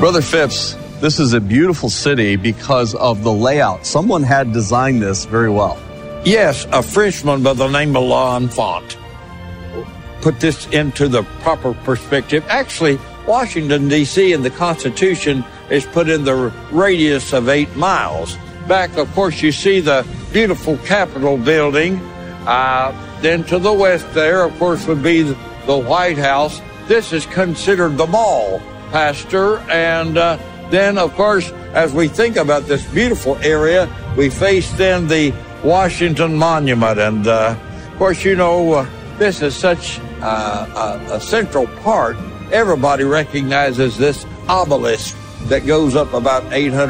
Brother Phipps, this is a beautiful city because of the layout. Someone had designed this very well. Yes, a Frenchman by the name of L'Enfant put this into the proper perspective. Actually, Washington, D.C. and the Constitution is put in the radius of 8 miles. Back, of course, you see the beautiful Capitol building. Then to the west there, of course, would be the White House. This is considered the mall, Pastor. And then, of course, as we think about this beautiful area, we face then the Washington Monument. And, of course, you know, this is such a central part. Everybody recognizes this obelisk that goes up about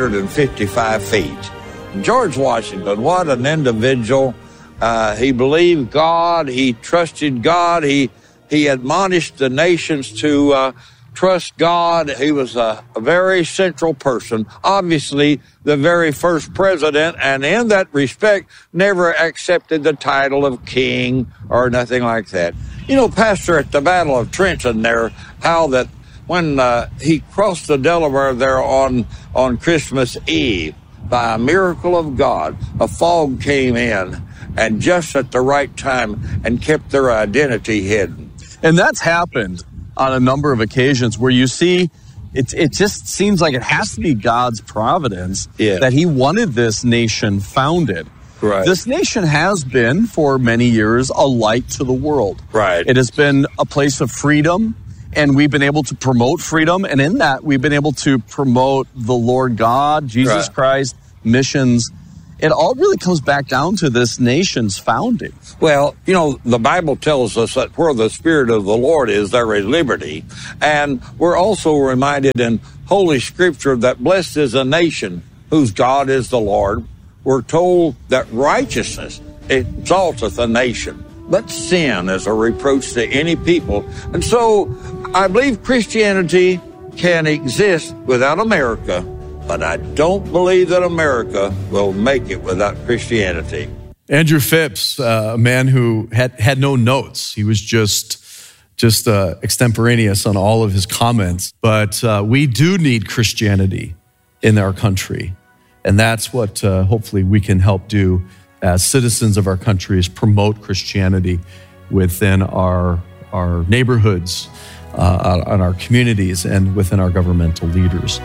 855 feet. George Washington, what an individual. He believed God. He trusted God. He admonished the nations to trust God. He was a very central person, obviously the very first president, and in that respect, never accepted the title of king or nothing like that. You know, Pastor, at the Battle of Trenton there, how that when he crossed the Delaware there on Christmas Eve, by a miracle of God, a fog came in, and just at the right time, and kept their identity hidden. And that's happened on a number of occasions where you see it just seems like it has to be God's providence that he wanted this nation founded. Right. This nation has been, for many years, a light to the world. Right. It has been a place of freedom, and we've been able to promote freedom. And in that, we've been able to promote the Lord God, Jesus Christ, missions. It all really comes back down to this nation's founding. Well, you know, the Bible tells us that where the Spirit of the Lord is, there is liberty. And we're also reminded in Holy Scripture that blessed is a nation whose God is the Lord. We're told that righteousness exalteth a nation, but sin is a reproach to any people. And so I believe Christianity can exist without America, but I don't believe that America will make it without Christianity. Andrew Phipps, a man who had no notes. He was just extemporaneous on all of his comments. But we do need Christianity in our country. And that's what hopefully we can help do as citizens of our country, is promote Christianity within our neighborhoods, on our communities, and within our governmental leaders.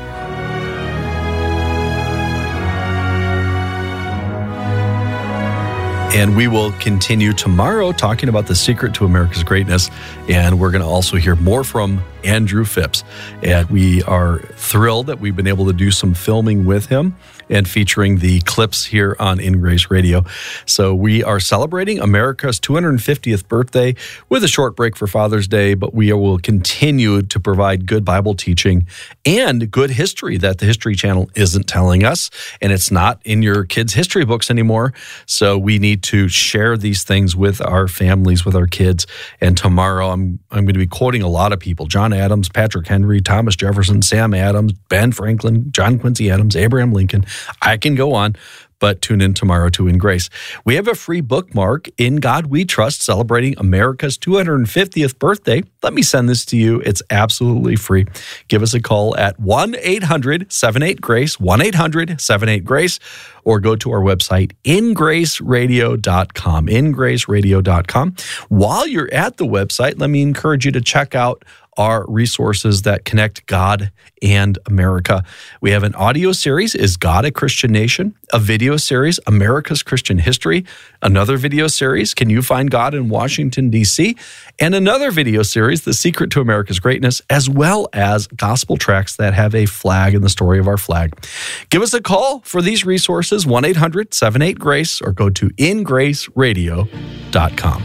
And we will continue tomorrow talking about the secret to America's greatness. And we're going to also hear more from Andrew Phipps. And we are thrilled that we've been able to do some filming with him and featuring the clips here on In Grace Radio. So we are celebrating America's 250th birthday with a short break for Father's Day, but we will continue to provide good Bible teaching and good history that the History Channel isn't telling us, and it's not in your kids' history books anymore. So we need to share these things with our families, with our kids. And tomorrow I'm going to be quoting a lot of people: John Adams, Patrick Henry, Thomas Jefferson, Sam Adams, Ben Franklin, John Quincy Adams, Abraham Lincoln. I can go on, but tune in tomorrow to In Grace. We have a free bookmark, In God We Trust, celebrating America's 250th birthday. Let me send this to you. It's absolutely free. Give us a call at 1-800-78-GRACE, 1-800-78-GRACE, or go to our website, ingraceradio.com, ingraceradio.com. While you're at the website, let me encourage you to check out our resources that connect God and America. We have an audio series, Is God a Christian Nation? A video series, America's Christian History. Another video series, Can You Find God in Washington, D.C.? And another video series, The Secret to America's Greatness, as well as gospel tracts that have a flag in the story of our flag. Give us a call for these resources, 1-800-78-GRACE, or go to ingraceradio.com.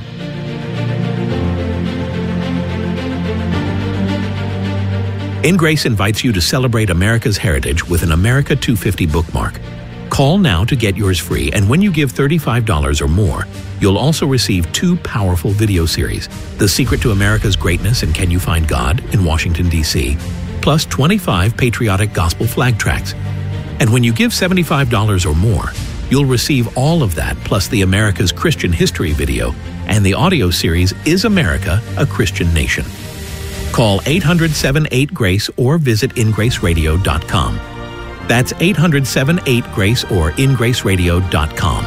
In Grace invites you to celebrate America's heritage with an America 250 bookmark. Call now to get yours free, and when you give $35 or more, you'll also receive 2 powerful video series: The Secret to America's Greatness and Can You Find God in Washington, D.C., plus 25 patriotic gospel flag tracts. And when you give $75 or more, you'll receive all of that, plus the America's Christian History video and the audio series, Is America a Christian Nation? Call 800-78-GRACE or visit ingraceradio.com. That's 800-78-GRACE or ingraceradio.com.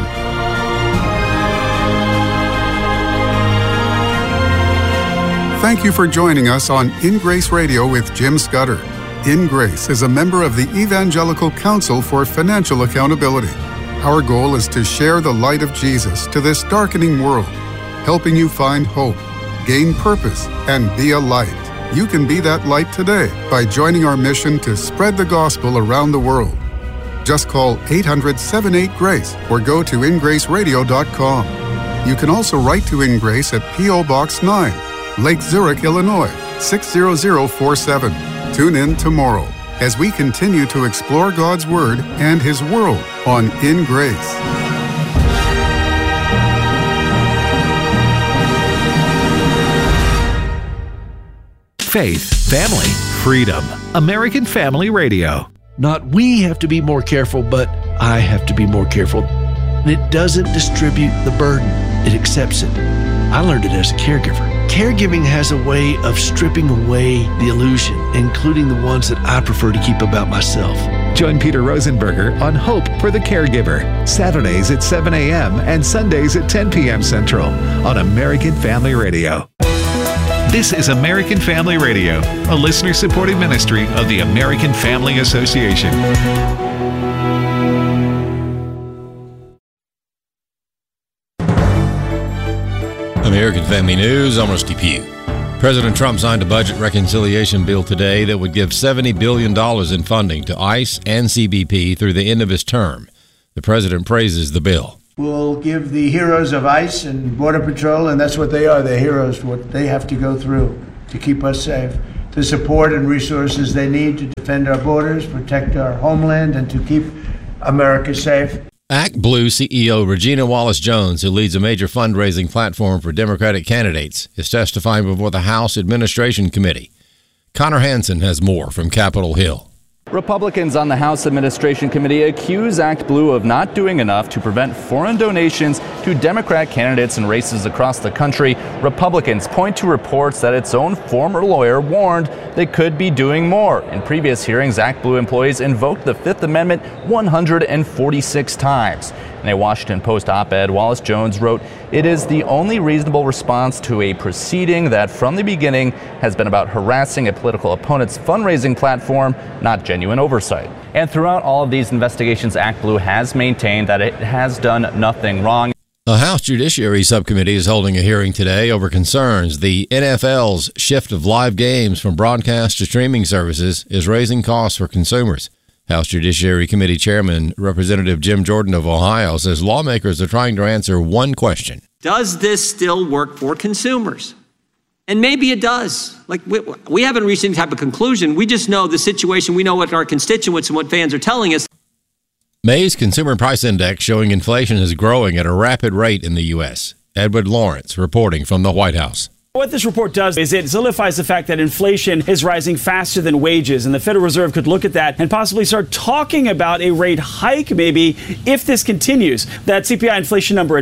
Thank you for joining us on In Grace Radio with Jim Scudder. In Grace is a member of the Evangelical Council for Financial Accountability. Our goal is to share the light of Jesus to this darkening world, helping you find hope, gain purpose, and be a light. You can be that light today by joining our mission to spread the gospel around the world. Just call 800-78-GRACE or go to ingraceradio.com. You can also write to In Grace at P.O. Box 9, Lake Zurich, Illinois, 60047. Tune in tomorrow as we continue to explore God's Word and His world on In Grace. Faith, family, freedom. American Family Radio. Not we have to be more careful, but I have to be more careful. It doesn't distribute the burden. It accepts it. I learned it as a caregiver. Caregiving has a way of stripping away the illusion, including the ones that I prefer to keep about myself. Join Peter Rosenberger on Hope for the Caregiver, Saturdays at 7 a.m. and Sundays at 10 p.m. Central on American Family Radio. This is American Family Radio, a listener-supported ministry of the American Family Association. American Family News, I'm Rusty Pugh. President Trump signed a budget reconciliation bill today that would give $70 billion in funding to ICE and CBP through the end of his term. The president praises the bill. We'll give the heroes of ICE and Border Patrol, and that's what they are, they're heroes, what they have to go through to keep us safe, the support and resources they need to defend our borders, protect our homeland, and to keep America safe. Act Blue CEO Regina Wallace-Jones, who leads a major fundraising platform for Democratic candidates, is testifying before the House Administration Committee. Connor Hansen has more from Capitol Hill. Republicans on the House Administration Committee accuse Act Blue of not doing enough to prevent foreign donations to Democrat candidates in races across the country. Republicans point to reports that its own former lawyer warned they could be doing more. In previous hearings, Act Blue employees invoked the Fifth Amendment 146 times. In a Washington Post op-ed, Wallace-Jones wrote, "It is the only reasonable response to a proceeding that from the beginning has been about harassing a political opponent's fundraising platform, not genuine oversight." And throughout all of these investigations, Act Blue has maintained that it has done nothing wrong. The House Judiciary Subcommittee is holding a hearing today over concerns the NFL's shift of live games from broadcast to streaming services is raising costs for consumers. House Judiciary Committee Chairman Representative Jim Jordan of Ohio says lawmakers are trying to answer one question. Does this still work for consumers? And maybe it does. Like we haven't reached any type of conclusion. We just know the situation. We know what our constituents and what fans are telling us. May's Consumer Price Index showing inflation is growing at a rapid rate in the U.S. Edward Lawrence reporting from the White House. What this report does is it solidifies the fact that inflation is rising faster than wages, and the Federal Reserve could look at that and possibly start talking about a rate hike maybe if this continues. That CPI inflation number at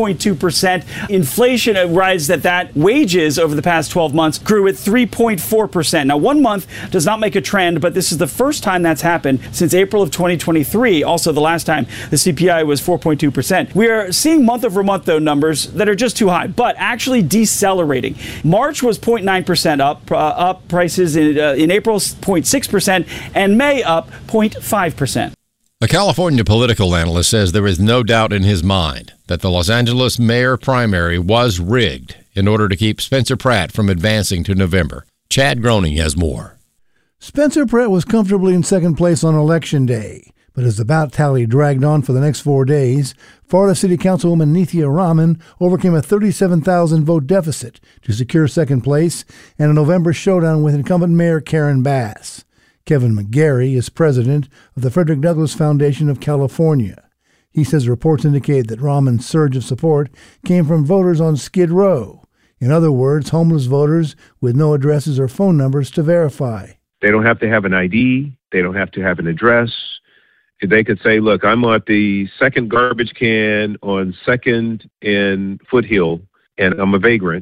4.2%. Inflation rises that wages over the past 12 months grew at 3.4%. Now, 1 month does not make a trend, but this is the first time that's happened since April of 2023. Also, the last time the CPI was 4.2%. We are seeing month-over-month, though, numbers that are just too high, but actually decelerating. March was 0.9% up prices in April 0.6%, and May up 0.5%. A California political analyst says there is no doubt in his mind that the Los Angeles mayor primary was rigged in order to keep Spencer Pratt from advancing to November. Chad Groening has more. Spencer Pratt was comfortably in second place on Election Day. But as the ballot tally dragged on for the next 4 days, Florida City Councilwoman Nithya Raman overcame a 37,000 vote deficit to secure second place and a November showdown with incumbent Mayor Karen Bass. Kevin McGarry is president of the Frederick Douglass Foundation of California. He says reports indicate that Raman's surge of support came from voters on Skid Row. In other words, homeless voters with no addresses or phone numbers to verify. They don't have to have an ID. They don't have to have an address. They could say, look, I'm at the second garbage can on 2nd and Foothill, and I'm a vagrant,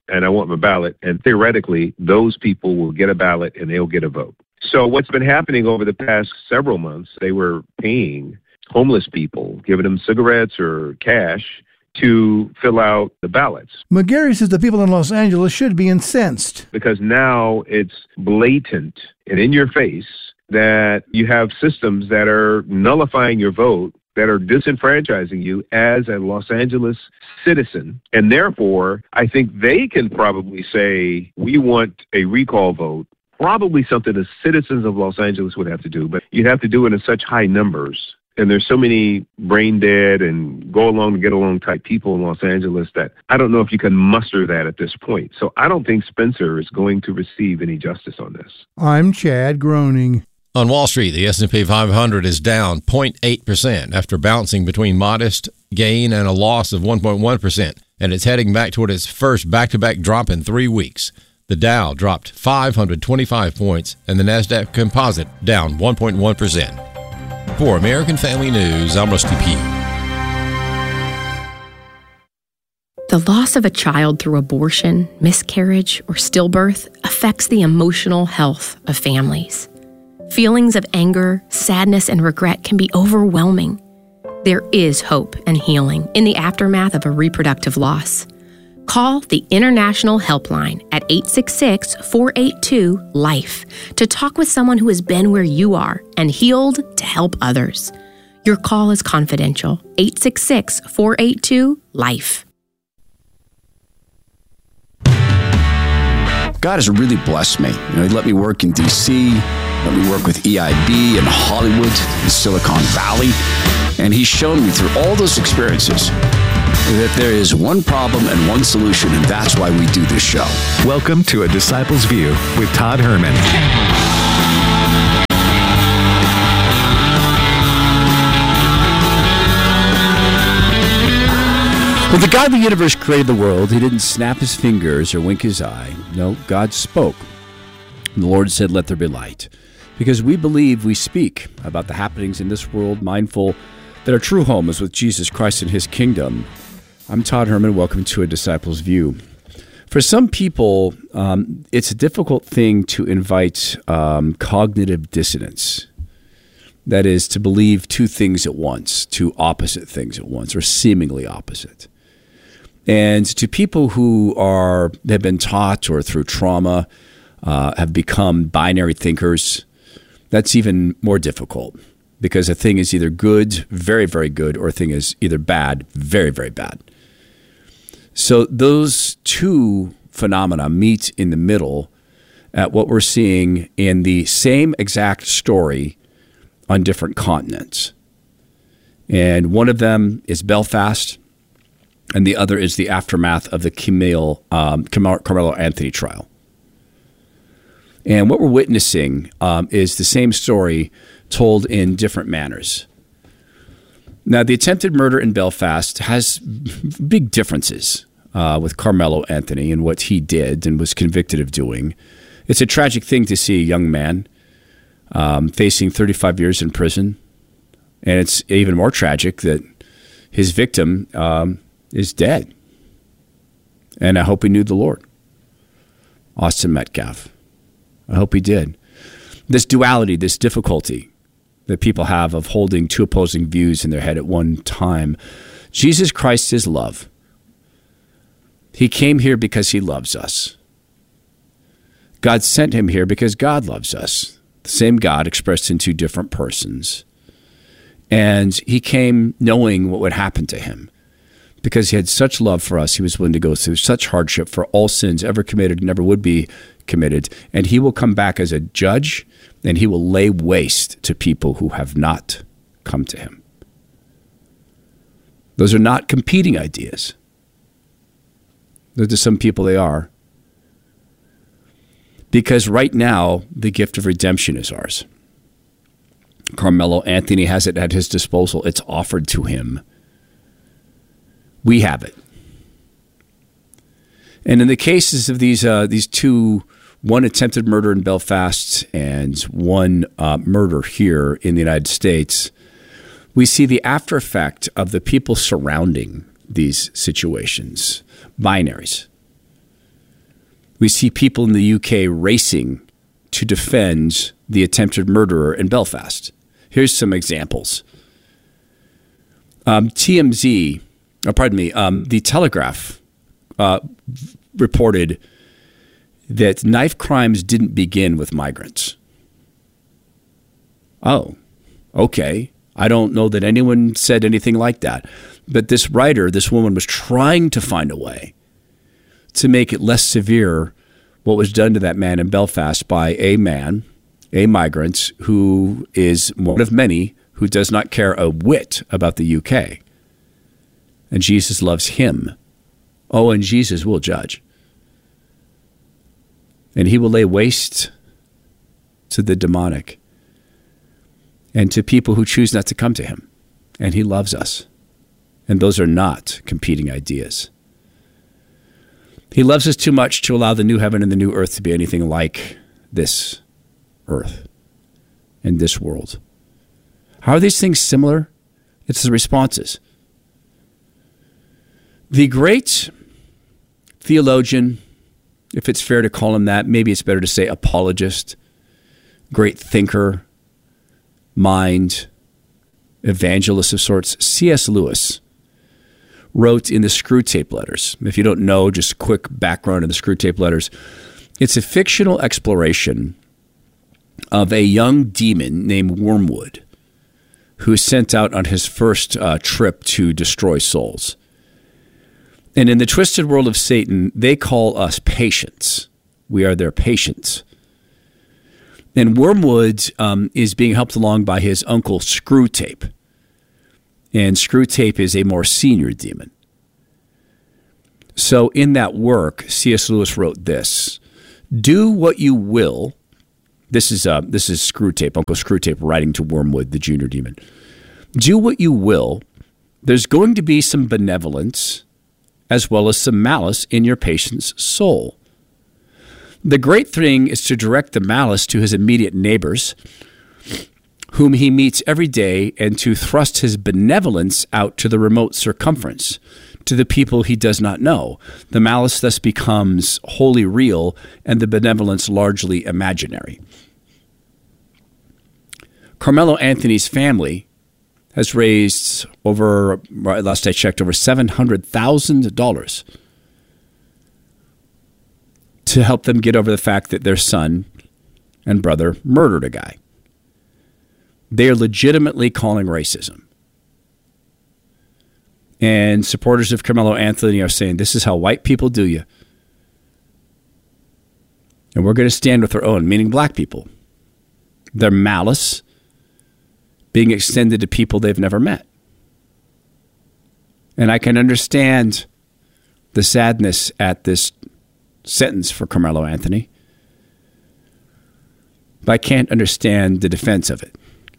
and I want my ballot. And theoretically, those people will get a ballot and they'll get a vote. So what's been happening over the past several months, they were paying homeless people, giving them cigarettes or cash to fill out the ballots. McGarry says the people in Los Angeles should be incensed. Because now it's blatant and in your face that you have systems that are nullifying your vote, that are disenfranchising you as a Los Angeles citizen. And therefore, I think they can probably say, we want a recall vote, probably something the citizens of Los Angeles would have to do, but you'd have to do it in such high numbers. And there's so many brain dead and go along to get along type people in Los Angeles that I don't know if you can muster that at this point. So I don't think Spencer is going to receive any justice on this. I'm Chad Groening. On Wall Street, the S&P 500 is down 0.8% after bouncing between modest gain and a loss of 1.1%, and it's heading back toward its first back-to-back drop in 3 weeks. The Dow dropped 525 points, and the NASDAQ Composite down 1.1%. For American Family News, I'm Rusty Pugh. The loss of a child through abortion, miscarriage, or stillbirth affects the emotional health of families. Feelings of anger, sadness, and regret can be overwhelming. There is hope and healing in the aftermath of a reproductive loss. Call the International Helpline at 866-482-LIFE to talk with someone who has been where you are and healed to help others. Your call is confidential. 866-482-LIFE. God has really blessed me. He let me work in D.C., let me work with EIB and Hollywood and Silicon Valley. And he's shown me through all those experiences that there is one problem and one solution, and that's why we do this show. Welcome to A Disciple's View with Todd Herman. When the God of the universe created the world, he didn't snap his fingers or wink his eye. No, God spoke. And the Lord said, "Let there be light." Because we believe we speak about the happenings in this world, mindful that our true home is with Jesus Christ and his kingdom. I'm Todd Herman. Welcome to A Disciple's View. For some people, it's a difficult thing to invite cognitive dissonance. That is, to believe two things at once, two opposite things at once, or seemingly opposite. And to people who have been taught or through trauma have become binary thinkers, that's even more difficult because a thing is either good, very, very good, or a thing is either bad, very, very bad. So those two phenomena meet in the middle at what we're seeing in the same exact story on different continents. And one of them is Belfast, and the other is the aftermath of the Carmelo Anthony trial. And what we're witnessing is the same story told in different manners. Now, the attempted murder in Belfast has big differences with Carmelo Anthony and what he did and was convicted of doing. It's a tragic thing to see a young man facing 35 years in prison. And it's even more tragic that his victim is dead. And I hope he knew the Lord. Austin Metcalf. I hope he did. This duality, this difficulty that people have of holding two opposing views in their head at one time. Jesus Christ is love. He came here because he loves us. God sent him here because God loves us. The same God expressed in two different persons. And he came knowing what would happen to him. Because he had such love for us, he was willing to go through such hardship for all sins ever committed and never would be committed. And he will come back as a judge, and he will lay waste to people who have not come to him. Those are not competing ideas. Though to some people they are. Because right now, the gift of redemption is ours. Carmelo Anthony has it at his disposal. It's offered to him. We have it. And in the cases of these two, one attempted murder in Belfast and one murder here in the United States, we see the after effect of the people surrounding these situations, binaries. We see people in the UK racing to defend the attempted murderer in Belfast. Here's some examples. The Telegraph reported that knife crimes didn't begin with migrants. Oh, okay. I don't know that anyone said anything like that. But this woman was trying to find a way to make it less severe what was done to that man in Belfast by a migrant who is one of many who does not care a whit about the UK. And Jesus loves him. Oh, and Jesus will judge. And he will lay waste to the demonic and to people who choose not to come to him. And he loves us. And those are not competing ideas. He loves us too much to allow the new heaven and the new earth to be anything like this earth and this world. How are these things similar? It's the responses. The great theologian, if it's fair to call him that, maybe it's better to say apologist, great thinker, mind, evangelist of sorts, C.S. Lewis, wrote in the Screwtape Letters. If you don't know, just a quick background in the Screwtape Letters. It's a fictional exploration of a young demon named Wormwood who is sent out on his first trip to destroy souls. And in the twisted world of Satan, they call us patients. We are their patients. And Wormwood is being helped along by his uncle Screwtape. And Screwtape is a more senior demon. So in that work, C.S. Lewis wrote this: "Do what you will." This is Screwtape, Uncle Screwtape writing to Wormwood, the junior demon. "Do what you will. There's going to be some benevolence as well as some malice in your patient's soul. The great thing is to direct the malice to his immediate neighbors, whom he meets every day, and to thrust his benevolence out to the remote circumference, to the people he does not know. The malice thus becomes wholly real, and the benevolence largely imaginary." Carmelo Anthony's family has raised last I checked, over $700,000 to help them get over the fact that their son and brother murdered a guy. They are legitimately calling racism. And supporters of Carmelo Anthony are saying, this is how white people do you. And we're going to stand with our own, meaning black people. Their malice being extended to people they've never met. And I can understand the sadness at this sentence for Carmelo Anthony, but I can't understand the defense of it.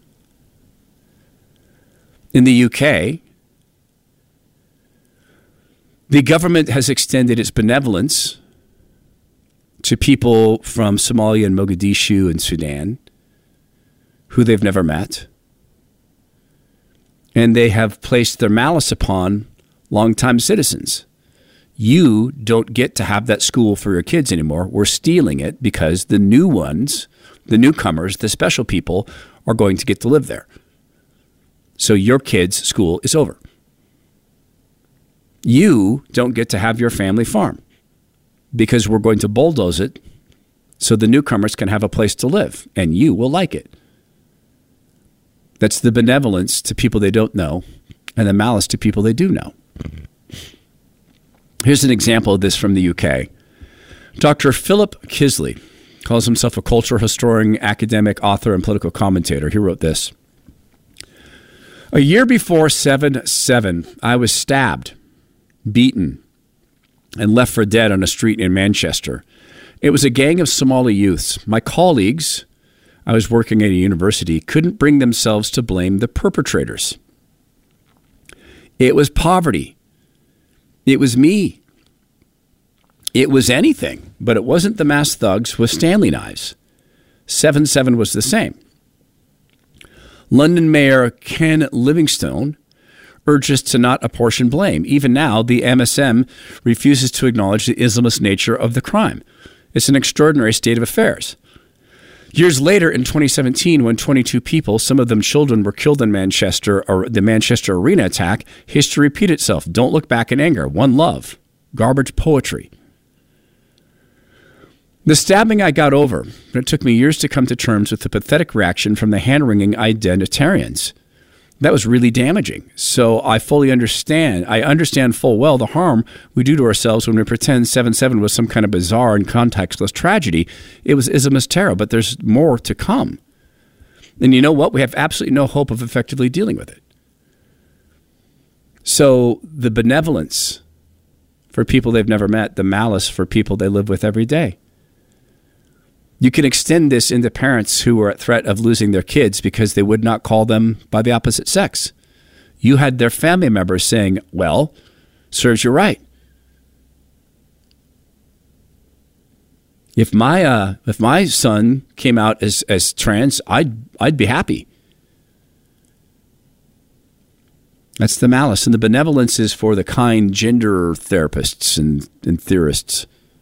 In the UK, the government has extended its benevolence to people from Somalia and Mogadishu and Sudan who they've never met. And they have placed their malice upon longtime citizens. You don't get to have that school for your kids anymore. We're stealing it because the new ones, the newcomers, the special people are going to get to live there. So your kids' school is over. You don't get to have your family farm because we're going to bulldoze it so the newcomers can have a place to live, and you will like it. That's the benevolence to people they don't know and the malice to people they do know. Here's an example of this from the UK. Dr. Philip Kisley calls himself a cultural historian, academic, author, and political commentator. He wrote this: "A year before 7/7, I was stabbed, beaten, and left for dead on a street in Manchester. It was a gang of Somali youths. My colleagues, I was working at a university, couldn't bring themselves to blame the perpetrators. It was poverty. It was me. It was anything, but it wasn't the masked thugs with Stanley knives. 7/7 was the same. London Mayor Ken Livingstone urges to not apportion blame. Even now, the MSM refuses to acknowledge the Islamist nature of the crime. It's an extraordinary state of affairs. Years later, in 2017, when 22 people, some of them children, were killed in Manchester, or the Manchester Arena attack, history repeat itself. Don't look back in anger. One love. Garbage poetry. The stabbing I got over, but it took me years to come to terms with the pathetic reaction from the hand-wringing identitarians. That was really damaging. So I fully understand. I understand full well the harm we do to ourselves when we pretend 7/7 was some kind of bizarre and contextless tragedy. It was Islamist terror, but there's more to come. And you know what? We have absolutely no hope of effectively dealing with it. So the benevolence for people they've never met, the malice for people they live with every day. You can extend this into parents who were at threat of losing their kids because they would not call them by the opposite sex. You had their family members saying, well, serves you right. If my son came out as trans, I'd be happy. That's the malice. And the benevolence is for the kind gender therapists and theorists.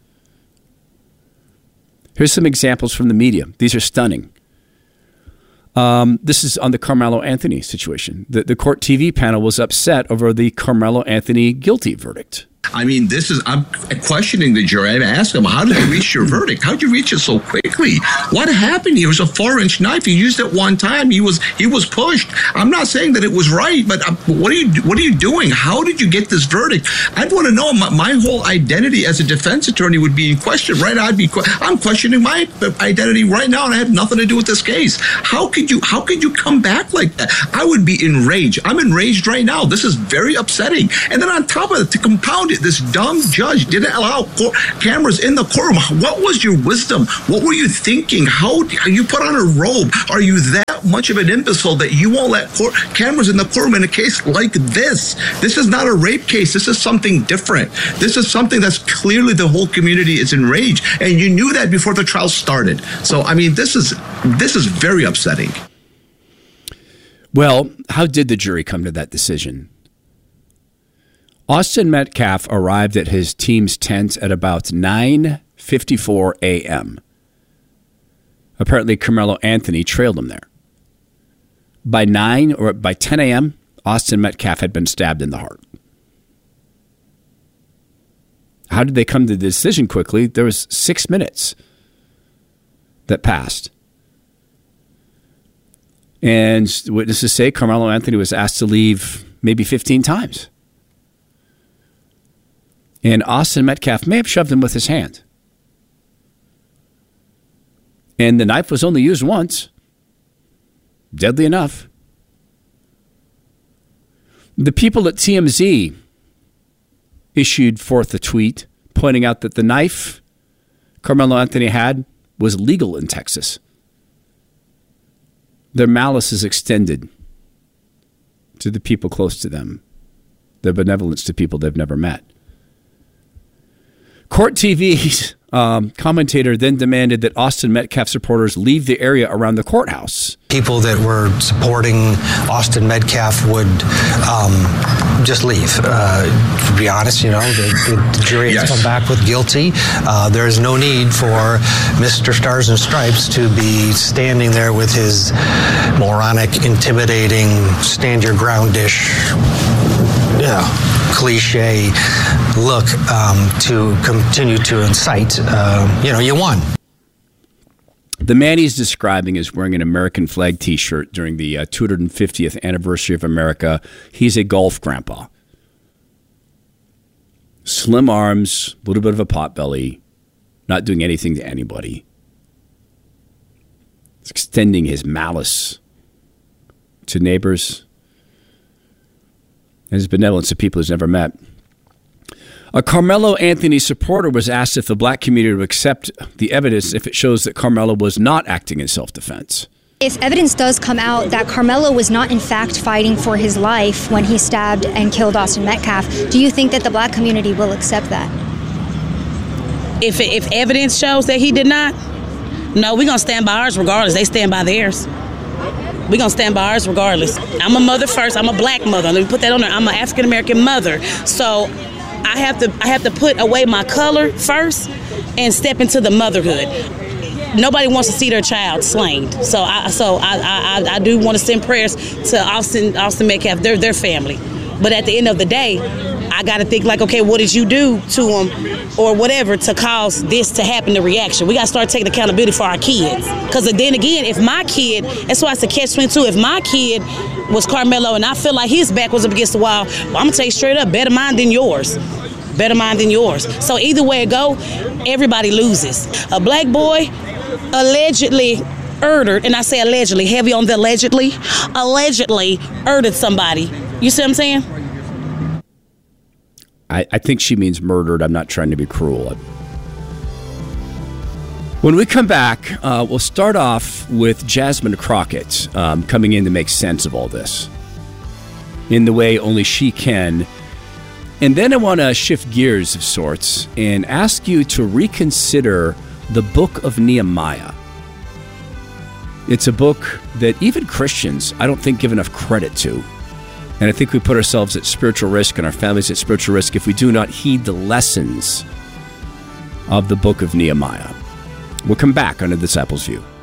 Here's some examples from the media. These are stunning. This is on the Carmelo Anthony situation. The court TV panel was upset over the Carmelo Anthony guilty verdict. I mean, I'm questioning the jury. I asked them, how did you reach your verdict? How did you reach it so quickly? What happened? It was a 4-inch knife. He used it one time. He was pushed. I'm not saying that it was right, but what are you doing? How did you get this verdict? I'd want to know. My whole identity as a defense attorney would be in question, right? I'm questioning my identity right now, and I have nothing to do with this case. How could you come back like that? I would be enraged. I'm enraged right now. This is very upsetting. And then on top of it, to compound it, this dumb judge didn't allow cameras in the courtroom. What was your wisdom? What were you thinking? How you put on a robe? Are you that much of an imbecile that you won't let cameras in the courtroom in a case like this? This is not a rape case. This is something different. This is something that's clearly the whole community is enraged, and you knew that before the trial started. So, I mean, this is very upsetting. Well, how did the jury come to that decision? Austin Metcalf arrived at his team's tent at about 9:54 a.m. Apparently, Carmelo Anthony trailed him there. By 10 a.m., Austin Metcalf had been stabbed in the heart. How did they come to the decision quickly? There was 6 minutes that passed. And witnesses say Carmelo Anthony was asked to leave maybe 15 times. And Austin Metcalf may have shoved him with his hand. And the knife was only used once. Deadly enough. The people at TMZ issued forth a tweet pointing out that the knife Carmelo Anthony had was legal in Texas. Their malice is extended to the people close to them. Their benevolence to people they've never met. Court TV's commentator then demanded that Austin Metcalf supporters leave the area around the courthouse. People that were supporting Austin Metcalf would just leave. To be honest, the jury has come back with guilty. There is no need for Mr. Stars and Stripes to be standing there with his moronic, intimidating, stand your ground-ish cliche look to continue to incite. You won. The man he's describing is wearing an American flag T-shirt during the 250th anniversary of America. He's a golf grandpa. Slim arms, a little bit of a pot belly, not doing anything to anybody. He's extending his malice to neighbors and his benevolence to people he's never met. A Carmelo Anthony supporter was asked if the black community would accept the evidence if it shows that Carmelo was not acting in self-defense. If evidence does come out that Carmelo was not in fact fighting for his life when he stabbed and killed Austin Metcalf, do you think that the black community will accept that? If evidence shows that he did not, no, we're going to stand by ours regardless. They stand by theirs. We're going to stand by ours regardless. I'm a mother first. I'm a black mother. Let me put that on there. I'm an African-American mother. So I have to put away my color first and step into the motherhood. Nobody wants to see their child slain. So I do want to send prayers to Austin Metcalf, their family. But at the end of the day, I got to think like, okay, what did you do to them or whatever to cause this to happen, the reaction? We got to start taking accountability for our kids. Because then again, if my kid, that's why it's a catch-22, if my kid was Carmelo and I feel like his back was up against the wall, well, I'm going to tell you straight up, better mine than yours. Better mine than yours. So either way it go, everybody loses. A black boy allegedly murdered, and I say allegedly, heavy on the allegedly murdered somebody. You see what I'm saying? I think she means murdered. I'm not trying to be cruel. When we come back, we'll start off with Jasmine Crockett coming in to make sense of all this in the way only she can. And then I want to shift gears of sorts and ask you to reconsider the book of Nehemiah. It's a book that even Christians, I don't think, give enough credit to. And I think we put ourselves at spiritual risk and our families at spiritual risk if we do not heed the lessons of the book of Nehemiah. We'll come back on The Disciples' View.